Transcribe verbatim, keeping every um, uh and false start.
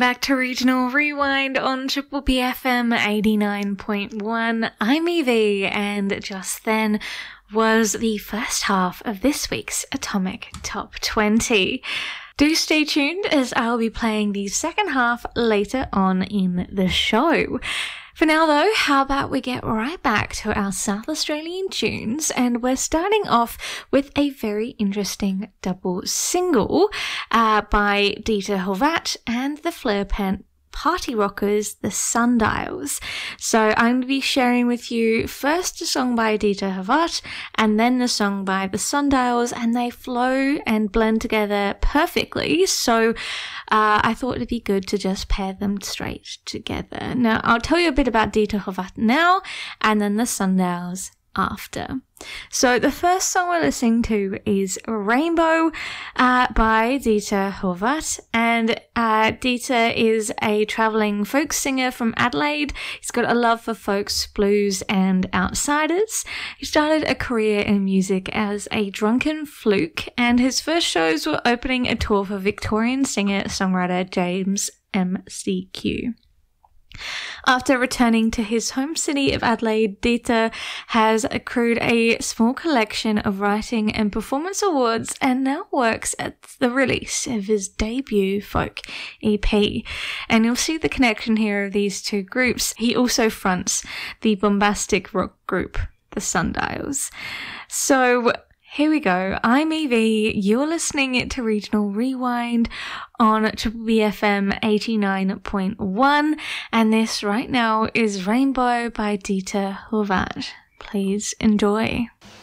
Back to Regional Rewind on Triple B F M eighty-nine point one. I'm Evie, and just then was the first half of this week's Atomic Top twenty. Do stay tuned as I'll be playing the second half later on in the show. For now though, how about we get right back to our South Australian tunes, and we're starting off with a very interesting double single uh, by Dieter Horvath and the Flare Pen Party Rockers, the Sundials. So I'm going to be sharing with you first a song by Dieter Horvath and then the song by the Sundials, and they flow and blend together perfectly. So uh, I thought it'd be good to just pair them straight together. Now I'll tell you a bit about Dieter Horvath now and then the Sundials after. So the first song we're listening to is Rainbow uh, by Dieter Horvath, and uh, Dieter is a travelling folk singer from Adelaide. He's got a love for folks, blues and outsiders. He started a career in music as a drunken fluke, and his first shows were opening a tour for Victorian singer-songwriter James M C Q. After returning to his home city of Adelaide, Dieter has accrued a small collection of writing and performance awards and now works at the release of his debut folk E P. And you'll see the connection here of these two groups. He also fronts the bombastic rock group, the Sundials. So here we go. I'm Evie. You're listening to Regional Rewind on Triple B F M eighty-nine point one, and this right now is Rainbow by Dieter Horvath. Please enjoy.